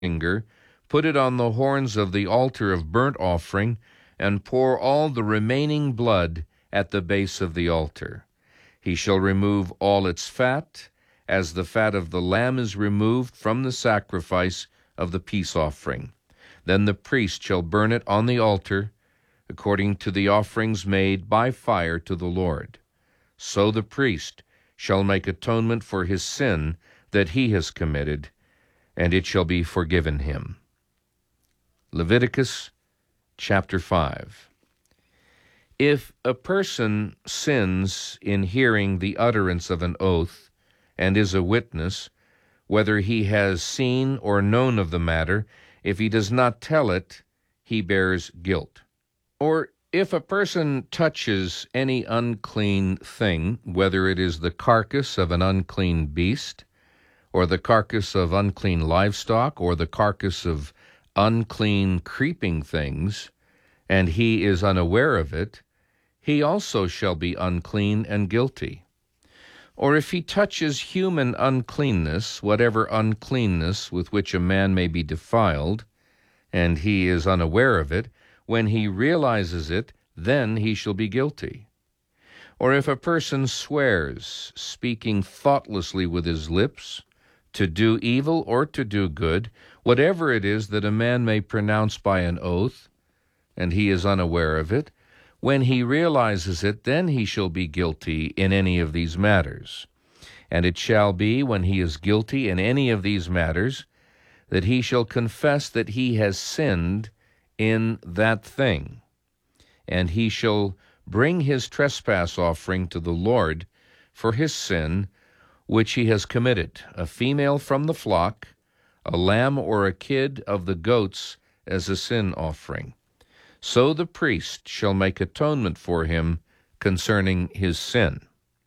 finger, put it on the horns of the altar of burnt offering, and pour all the remaining blood at the base of the altar. He shall remove all its fat, as the fat of the lamb is removed from the sacrifice of the peace offering. Then the priest shall burn it on the altar, according to the offerings made by fire to the Lord. So the priest shall make atonement for his sin that he has committed, and it shall be forgiven him. Leviticus chapter 5. If a person sins in hearing the utterance of an oath, and is a witness, whether he has seen or known of the matter, if he does not tell it, he bears guilt. Or if a person touches any unclean thing, whether it is the carcass of an unclean beast, or the carcass of unclean livestock, or the carcass of unclean creeping things, and he is unaware of it, he also shall be unclean and guilty. Or if he touches human uncleanness, whatever uncleanness with which a man may be defiled, and he is unaware of it, when he realizes it, then he shall be guilty. Or if a person swears, speaking thoughtlessly with his lips, to do evil or to do good, whatever it is that a man may pronounce by an oath, and he is unaware of it, when he realizes it, then he shall be guilty in any of these matters. And it shall be, when he is guilty in any of these matters, that he shall confess that he has sinned in that thing. And he shall bring his trespass offering to the Lord for his sin, which he has committed, a female from the flock, a lamb or a kid of the goats as a sin offering. So the priest shall make atonement for him concerning his sin.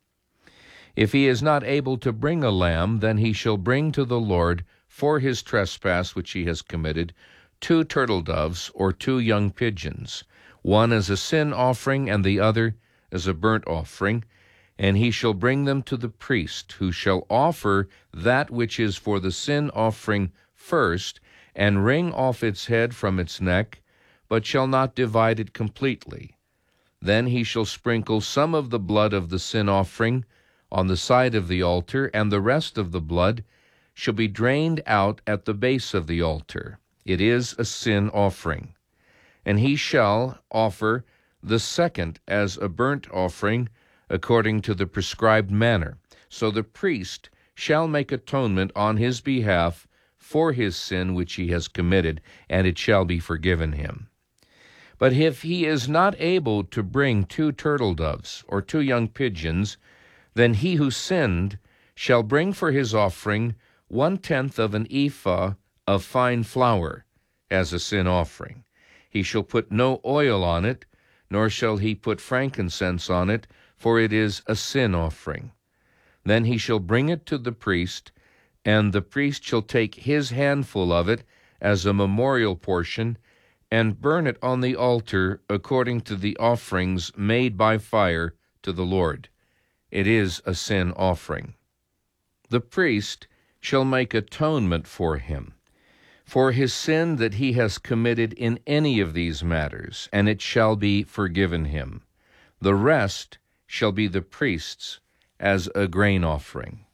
If he is not able to bring a lamb, then he shall bring to the Lord for his trespass which he has committed 2 turtle doves or 2 young pigeons, one as a sin offering and the other as a burnt offering, and he shall bring them to the priest, who shall offer that which is for the sin offering first, and wring off its head from its neck, but shall not divide it completely. Then he shall sprinkle some of the blood of the sin offering on the side of the altar, and the rest of the blood shall be drained out at the base of the altar. It is a sin offering. And he shall offer the second as a burnt offering according to the prescribed manner. So the priest shall make atonement on his behalf for his sin which he has committed, and it shall be forgiven him. But if he is not able to bring 2 turtle doves or 2 young pigeons, then he who sinned shall bring for his offering 1/10 of an ephah of fine flour as a sin offering. He shall put no oil on it, nor shall he put frankincense on it, for it is a sin offering. Then he shall bring it to the priest, and the priest shall take his handful of it as a memorial portion, and burn it on the altar according to the offerings made by fire to the Lord. It is a sin offering. The priest shall make atonement for him, for his sin that he has committed in any of these matters, and it shall be forgiven him. The rest shall be the priest's as a grain offering.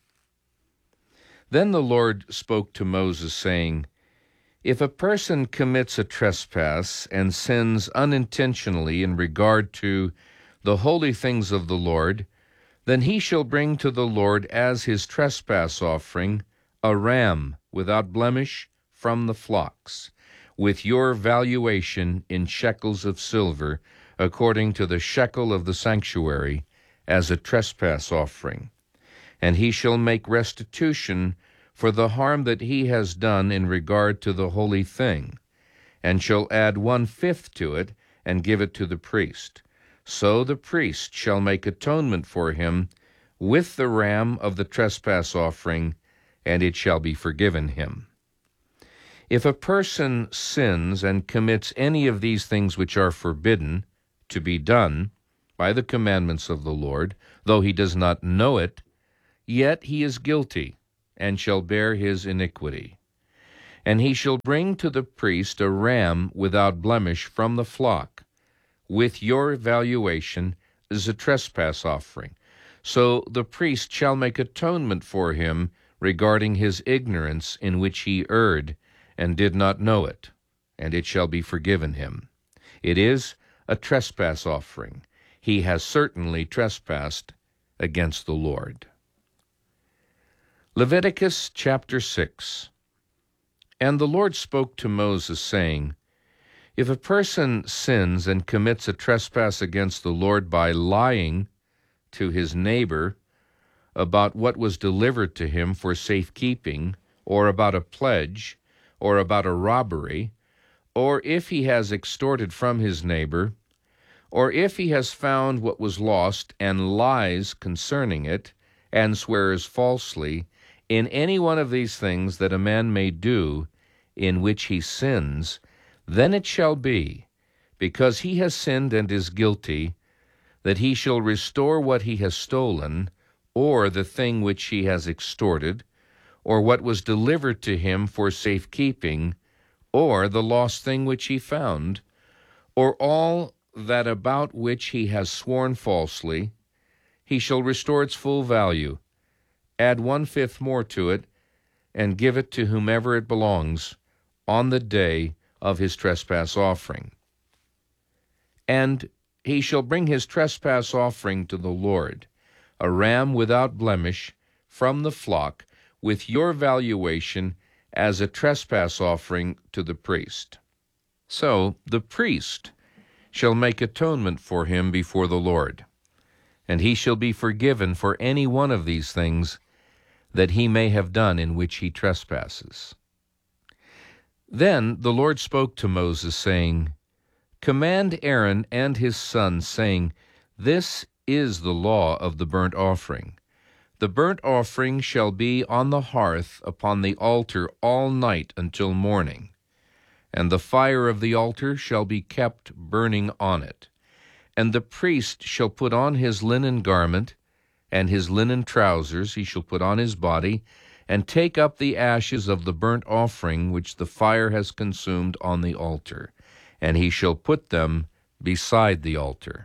Then the Lord spoke to Moses, saying, If a person commits a trespass and sins unintentionally in regard to the holy things of the Lord, then he shall bring to the Lord as his trespass offering a ram without blemish from the flocks, with your valuation in shekels of silver, according to the shekel of the sanctuary, as a trespass offering. And he shall make restitution for the harm that he has done in regard to the holy thing, and shall add 1/5 to it, and give it to the priest. So the priest shall make atonement for him with the ram of the trespass offering, and it shall be forgiven him. If a person sins and commits any of these things which are forbidden to be done by the commandments of the Lord, though he does not know it, yet he is guilty, and shall bear his iniquity. And he shall bring to the priest a ram without blemish from the flock, with your valuation as a trespass offering. So the priest shall make atonement for him regarding his ignorance in which he erred and did not know it, and it shall be forgiven him. It is a trespass offering. He has certainly trespassed against the Lord. Leviticus chapter 6. And the Lord spoke to Moses, saying, If a person sins and commits a trespass against the Lord by lying to his neighbor about what was delivered to him for safekeeping, or about a pledge, or about a robbery, or if he has extorted from his neighbor, or if he has found what was lost and lies concerning it, and swears falsely, in any one of these things that a man may do in which he sins, then it shall be, because he has sinned and is guilty, that he shall restore what he has stolen, or the thing which he has extorted, or what was delivered to him for safekeeping, or the lost thing which he found, or all that about which he has sworn falsely, he shall restore its full value, add 1/5 more to it, and give it to whomever it belongs on the day of his trespass offering. And he shall bring his trespass offering to the Lord, a ram without blemish from the flock, with your valuation as a trespass offering to the priest. So the priest shall make atonement for him before the Lord, and he shall be forgiven for any one of these things that he may have done in which he trespasses. Then the Lord spoke to Moses, saying, Command Aaron and his sons, saying, This is the law of the burnt offering. The burnt offering shall be on the hearth upon the altar all night until morning, and the fire of the altar shall be kept burning on it. And the priest shall put on his linen garment, and his linen trousers he shall put on his body, and take up the ashes of the burnt offering which the fire has consumed on the altar, and he shall put them beside the altar.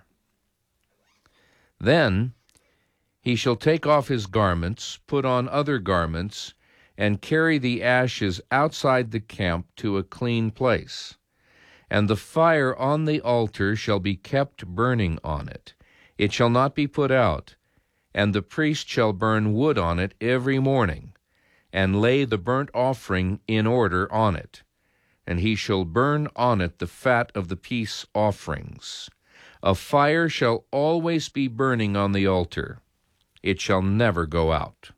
Then he shall take off his garments, put on other garments, and carry the ashes outside the camp to a clean place. And the fire on the altar shall be kept burning on it. It shall not be put out. And the priest shall burn wood on it every morning, and lay the burnt offering in order on it. And he shall burn on it the fat of the peace offerings. A fire shall always be burning on the altar. It shall never go out.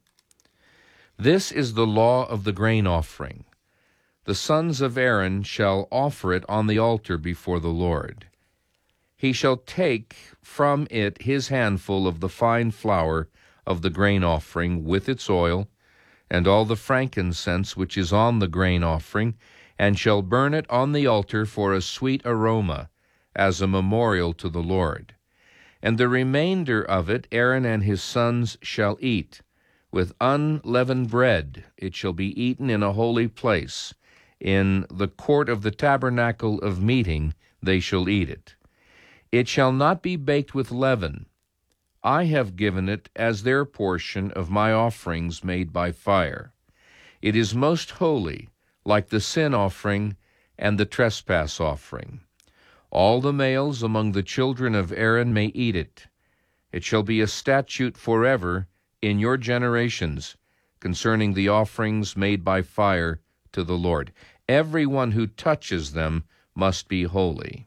This is the law of the grain offering. The sons of Aaron shall offer it on the altar before the Lord. He shall take from it his handful of the fine flour of the grain offering with its oil, and all the frankincense which is on the grain offering, and shall burn it on the altar for a sweet aroma, as a memorial to the Lord. And the remainder of it Aaron and his sons shall eat. With unleavened bread it shall be eaten in a holy place. In the court of the tabernacle of meeting they shall eat it. It shall not be baked with leaven. I have given it as their portion of my offerings made by fire. It is most holy, like the sin offering and the trespass offering. All the males among the children of Aaron may eat it. It shall be a statute forever in your generations concerning the offerings made by fire to the Lord. Everyone who touches them must be holy.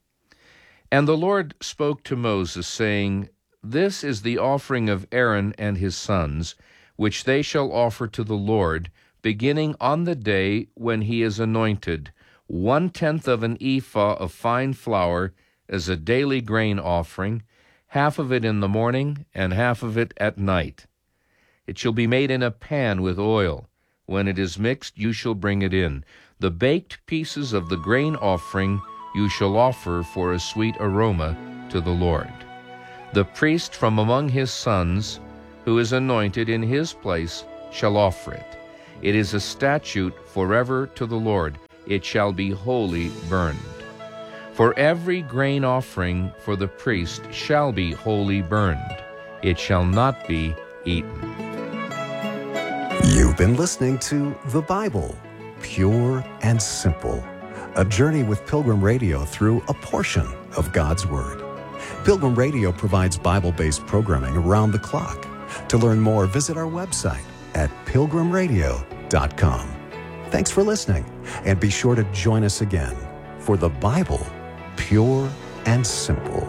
And the Lord spoke to Moses, saying, This is the offering of Aaron and his sons, which they shall offer to the Lord, beginning on the day when he is anointed, 1/10 of an ephah of fine flour as a daily grain offering, half of it in the morning and half of it at night. It shall be made in a pan with oil. When it is mixed, you shall bring it in. The baked pieces of the grain offering you shall offer for a sweet aroma to the Lord. The priest from among his sons, who is anointed in his place, shall offer it. It is a statute forever to the Lord. It shall be wholly burned. For every grain offering for the priest shall be wholly burned. It shall not be eaten. You've been listening to The Bible, Pure and Simple, a journey with Pilgrim Radio through a portion of God's Word. Pilgrim Radio provides Bible-based programming around the clock. To learn more, visit our website at pilgrimradio.com. Thanks for listening, and be sure to join us again for The Bible, Pure and Simple.